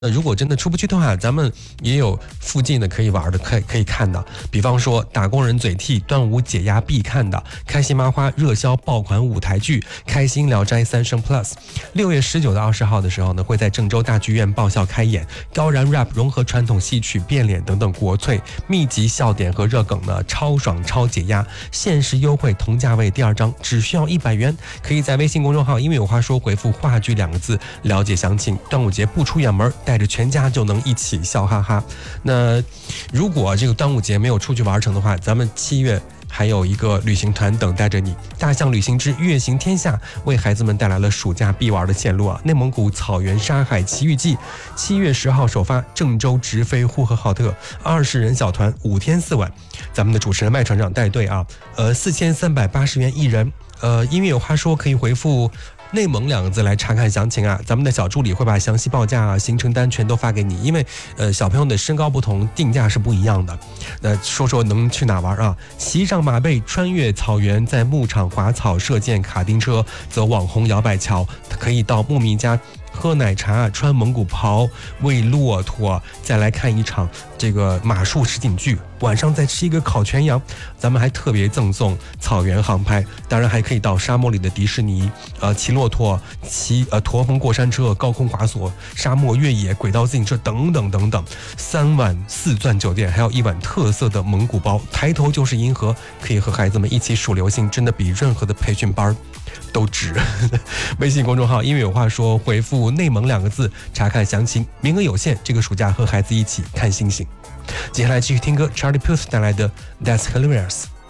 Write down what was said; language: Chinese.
那如果真的出不去的话，咱们也有附近的可以玩的，可以看的。比方说打工人嘴替，端午解压必看的开心麻花热销爆款舞台剧《开心聊斋三生 Plus》。6月19到20号的时候呢，会在郑州大剧院爆笑开演，高燃 rap 融合传统戏曲、变脸等等国粹，密集笑点和热梗呢，超爽超解压，限时优惠同价位第2张只需要100元。可以在微信公众号因为有话说回复话剧2个字了解详情。端午节不出远门，带着全家就能一起笑哈哈。那如果这个端午节没有出去玩成的话，咱们7月还有一个旅行团等待着你。大象旅行之月行天下为孩子们带来了暑假必玩的线路啊！内蒙古草原沙海奇遇记，7月10号首发，郑州直飞呼和浩特，20人小团，5天4晚。咱们的主持人麦船长带队啊，4380元一人。音乐有话说可以回复内蒙2个字来查看详情啊，咱们的小助理会把详细报价啊、行程单全都发给你，因为小朋友的身高不同，定价是不一样的。说说能去哪玩啊？骑上马背穿越草原，在牧场滑草射箭卡丁车，走网红摇摆桥，可以到牧民家喝奶茶，穿蒙古袍，喂骆驼，再来看一场这个马术实景剧，晚上再吃一个烤全羊。咱们还特别赠送草原航拍，当然还可以到沙漠里的迪士尼，骑骆驼，骑驼峰过山车，高空滑索，沙漠越野，轨道自行车等等等等。3晚4钻酒店，还有1晚特色的蒙古包，抬头就是银河，可以和孩子们一起数流星，真的比任何的培训班都值。微信公众号因为有话说，回复内蒙2个字查看详情，名额有限，这个暑假和孩子一起看星星。接下来继续听歌 Charlie Puth 带来的 That's Hilarious。